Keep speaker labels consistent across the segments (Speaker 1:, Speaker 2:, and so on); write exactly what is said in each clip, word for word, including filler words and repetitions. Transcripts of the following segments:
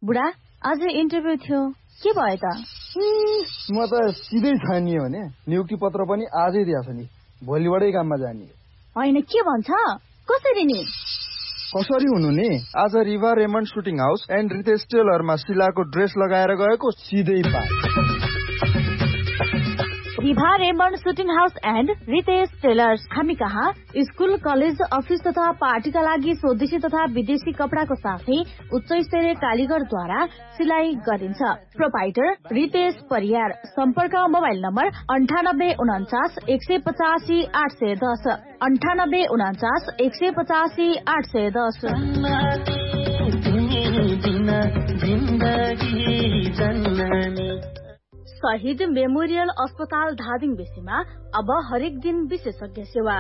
Speaker 1: बुढा आज इन्टरभ्यू थियो के भयो त?
Speaker 2: म त सिधै छानियो भने नियुक्ति पत्र पनि आजै दिएछ नि, भोलिबाटै काममा जाने।
Speaker 1: होइन के भन्छ, कसरी नि?
Speaker 2: कसरी हुनु नि, आज Riva Raymond shooting house and Ritesh टेलरमा शिलाको dress लगाएर गएको, सिधै पा।
Speaker 1: Riva Raymond shooting house and Ritesh tailors. हामी कहाँ स्कुल, कलेज, अफिस तथा पार्टीका लागि स्वदेशी तथा विदेशी कपडाको साथै उच्च स्तरीय कालीगरद्वारा सिलाई गरिन्छ। प्रोपाइटर रितेश परियार। सम्पर्क मोबाइल नम्बर अन्ठानब्बे उन्चास एक सय पचासी आठ सय दस अन्ठानब्बे उन्चास एक सय पचासी आठ सय दस। शहीद मेमोरियल अस्पताल धादिङ बेसीमा अब हरेक दिन विशेषज्ञ सेवा।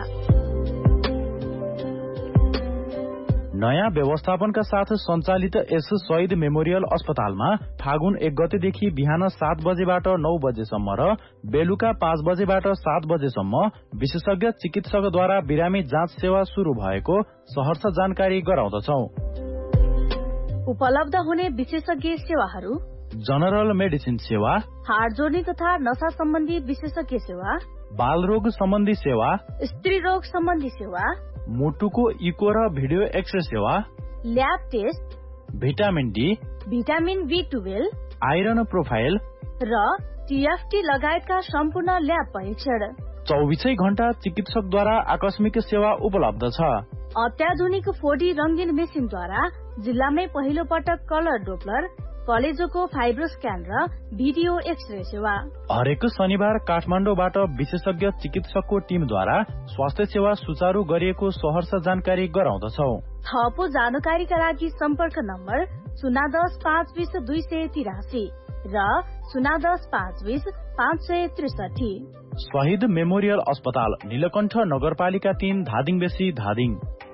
Speaker 3: नयाँ व्यवस्थापनका साथ सञ्चालित यस शहीद मेमोरियल अस्पतालमा फागुन एक गतेदेखि बिहान सात बजेबाट नौ बजेसम्म र बेलुका पाँच बजेबाट सात बजेसम्म विशेषज्ञ चिकित्सकद्वारा बिरामी जाँच सेवा शुरू भएको सहर्ष जानकारी गराउँदछौ।
Speaker 1: उपलब्ध हुने विशेषज्ञ सेवाहरू:
Speaker 3: जनरल मेडिसिन सेवा,
Speaker 1: हाड जोड्ने तथा नशा सम्बन्धी विशेषज्ञ सेवा,
Speaker 3: बाल रोग सम्बन्धी सेवा,
Speaker 1: स्त्री रोग सम्बन्धी सेवा,
Speaker 3: मुटुको इको र भिडियो एक्सरे सेवा,
Speaker 1: lab test,
Speaker 3: vitamin D,
Speaker 1: vitamin be twelve,
Speaker 3: iron profile
Speaker 1: र टीएफटी लगायतका सम्पूर्ण ल्याब परीक्षण।
Speaker 3: चौबिसै घण्टा चिकित्सकद्वारा आकस्मिक सेवा उपलब्ध छ।
Speaker 1: अत्याधुनिक फोर डी रंगीन मेसिनद्वारा जिल्लामै पहिलो पटक कलर डोप्लर, कलेजोको फाइब्रो स्क्यान र भिडियो एक्सरे सेवा।
Speaker 3: हरेक शनिबार काठमाडौँबाट विशेषज्ञ चिकित्सकको टिमद्वारा स्वास्थ्य सेवा सुचारू गरिएको सहर्ष जानकारी गराउँदछौ।
Speaker 1: थप जानकारीका लागि सम्पर्क नम्बर शून्य दस पाँच बीस दुई सय तिरासी र शून्य दस पाँच बीस पाँच सय त्रिसठी।
Speaker 3: शहीद मेमोरियल अस्पताल, नीलकण्ठ नगरपालिका तीन, धादिङ बेसी, धादिङ।